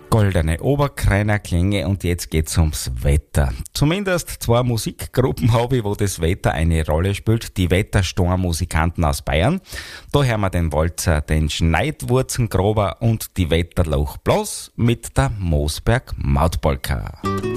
Goldene Oberkreiner Klänge und jetzt geht's ums Wetter. Zumindest 2 Musikgruppen habe ich, wo das Wetter eine Rolle spielt. Die Wetterstorm-Musikanten aus Bayern. Da hören wir den Walzer, den Schneidwurzengrober und die Wetterloch Bloß mit der Moosberg Mautpolka.